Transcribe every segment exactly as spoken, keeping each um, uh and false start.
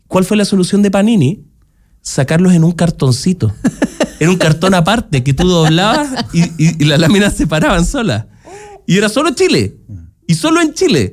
¿cuál fue la solución de Panini? Sacarlos en un cartoncito. Era un cartón aparte que tú doblabas y, y, y las láminas se paraban solas. Y era solo Chile. Y solo en Chile.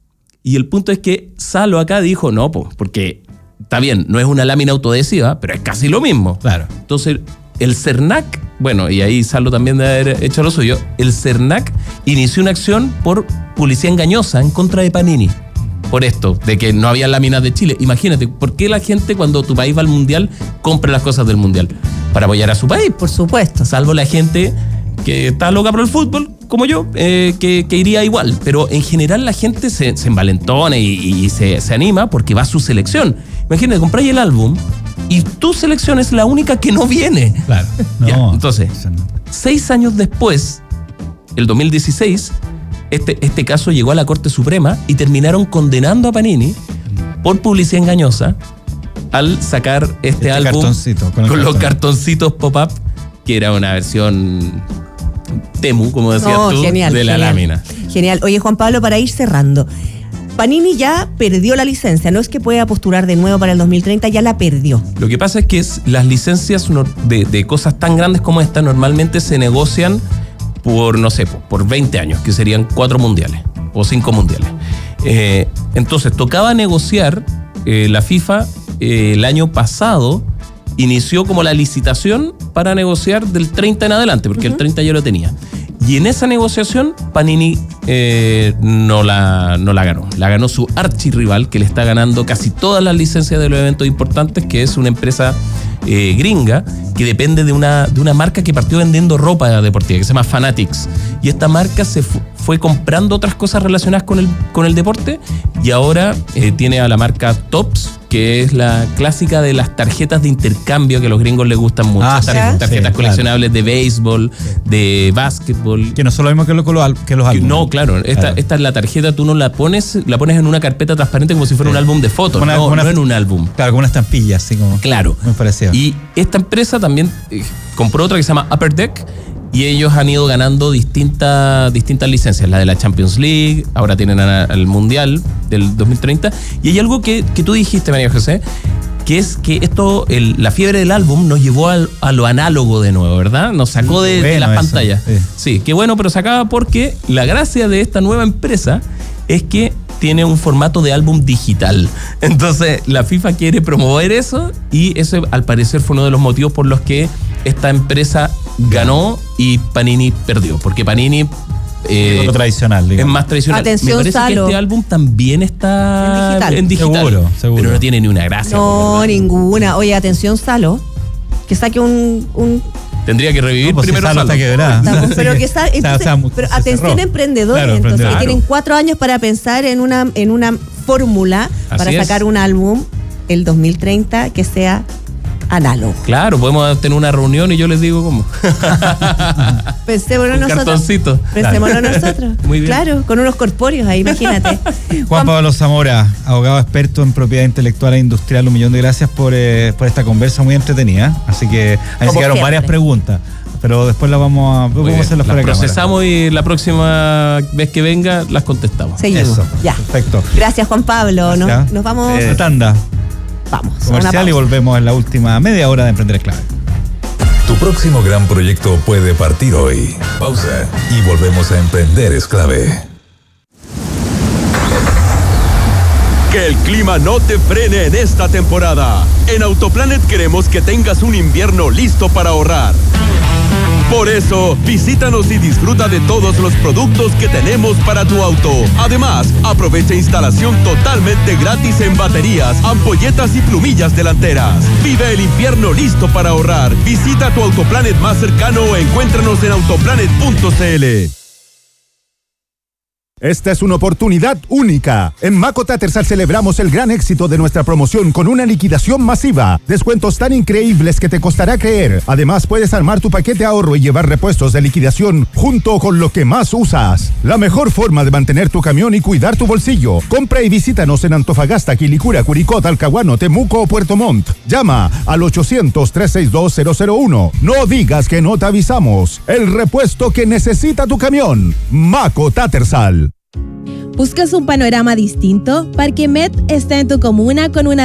Y el punto es que Salo acá dijo, no, po, porque está bien, no es una lámina autoadhesiva, pero es casi lo mismo. Claro. Entonces, el CERNAC, bueno, y ahí Salo también debe haber hecho lo suyo, el CERNAC inició una acción por publicidad engañosa en contra de Panini. Por esto, de que no había láminas de Chile. Imagínate, ¿por qué la gente cuando tu país va al mundial compra las cosas del mundial? Para apoyar a su país. Por supuesto. Salvo la gente que está loca por el fútbol, como yo, eh, que, que iría igual. Pero en general la gente se, se envalentona y, y se, se anima porque va a su selección. Imagínate, compráis el álbum y tu selección es la única que no viene. Claro. No, ya, entonces, seis años después, el dos mil dieciséis... Este, este caso llegó a la Corte Suprema y terminaron condenando a Panini por publicidad engañosa al sacar este, este álbum cartoncito, con, con los cartón. cartoncitos pop-up, que era una versión Temu, como decías no, tú, genial, de la genial. lámina. Genial. Oye, Juan Pablo, para ir cerrando, Panini ya perdió la licencia, no es que pueda postular de nuevo para el dos mil treinta, ya la perdió. Lo que pasa es que es, las licencias de, de cosas tan grandes como esta normalmente se negocian por, no sé, por veinte años, que serían cuatro mundiales o cinco mundiales. Eh, entonces, tocaba negociar, eh, la FIFA eh, el año pasado inició como la licitación para negociar del treinta en adelante, porque uh-huh. el treinta ya lo tenía. Y en esa negociación, Panini eh, no, la, no la ganó. La ganó su archirrival, que le está ganando casi todas las licencias de los eventos importantes, que es una empresa eh, gringa que depende de una, de una marca que partió vendiendo ropa deportiva, que se llama Fanatics. Y esta marca se fu- fue comprando otras cosas relacionadas con el, con el deporte y ahora eh, tiene a la marca Topps, que es la clásica de las tarjetas de intercambio que a los gringos les gustan mucho. Ah, Tar- sí, tarjetas sí, coleccionables claro. de béisbol, de básquetbol. Que no son lo mismo que, lo, que los, que los álbumes. No, claro. Esta, claro. esta es la tarjeta, tú no la pones, la pones en una carpeta transparente como si fuera sí. un álbum de fotos, una, no, una, no en un álbum. Claro, con una estampilla, así como. Claro. Me parecía. Y esta empresa también eh, compró otra que se llama Upper Deck, y ellos han ido ganando distintas distintas licencias, la de la Champions League, ahora tienen al Mundial del dos mil treinta, y hay algo que, que tú dijiste, María José, que es que esto, el, la fiebre del álbum nos llevó al, a lo análogo de nuevo, ¿verdad? Nos sacó de, bueno, de las eso, pantallas. Sí. sí, qué bueno, pero se acaba porque la gracia de esta nueva empresa es que tiene un formato de álbum digital. Entonces, la FIFA quiere promover eso y ese, al parecer, fue uno de los motivos por los que esta empresa ganó y Panini perdió. Porque Panini eh, lo tradicional, digamos. es más tradicional. Atención, Me parece Salo. que este álbum también está en digital. En digital seguro, seguro. Pero no tiene ni una gracia. No, ninguna. Oye, atención, Salo, que saque un... un Tendría que revivir no, pues primero Salo. Está quebrada. Estamos, pero que está, entonces, o sea, o sea, pero atención emprendedores, claro, entonces claro. que tienen cuatro años para pensar en una en una fórmula Así para es. sacar un álbum el dos mil treinta que sea análogo. Claro, podemos tener una reunión y yo les digo cómo. Pensémoslo un nosotros. Cartoncito. Pensémoslo nosotros. Muy bien. Claro, con unos corpóreos ahí, imagínate. Juan Pablo Zamora, abogado experto en propiedad intelectual e industrial, un millón de gracias por, eh, por esta conversa muy entretenida. Así que ahí se quedaron varias preguntas, pero después las vamos a, vamos a hacerlas fuera de cámara. Procesamos y la próxima vez que venga las contestamos. Seguimos. Eso, ya. Perfecto. Gracias, Juan Pablo. Gracias. Nos, nos vamos. Eh, tanda. Vamos. Comercial y volvemos en la última media hora de Emprender es Clave. Tu próximo gran proyecto puede partir hoy. Pausa y volvemos a Emprender es Clave. Que el clima no te frene en esta temporada. En Autoplanet queremos que tengas un invierno listo para ahorrar. Por eso, visítanos y disfruta de todos los productos que tenemos para tu auto. Además, aprovecha instalación totalmente gratis en baterías, ampolletas y plumillas delanteras. Vive el invierno listo para ahorrar. Visita tu Autoplanet más cercano o encuéntranos en autoplanet punto c l. Esta es una oportunidad única. En Maco Tattersall celebramos el gran éxito de nuestra promoción con una liquidación masiva. Descuentos tan increíbles que te costará creer. Además, puedes armar tu paquete ahorro y llevar repuestos de liquidación junto con lo que más usas. La mejor forma de mantener tu camión y cuidar tu bolsillo. Compra y visítanos en Antofagasta, Quilicura, Curicó, Talcahuano, Temuco o Puerto Montt. Llama al ochocientos, trescientos sesenta y dos, cero cero uno. No digas que no te avisamos. El repuesto que necesita tu camión. Maco Tattersall. ¿Buscas un panorama distinto? Parque Met está en tu comuna con una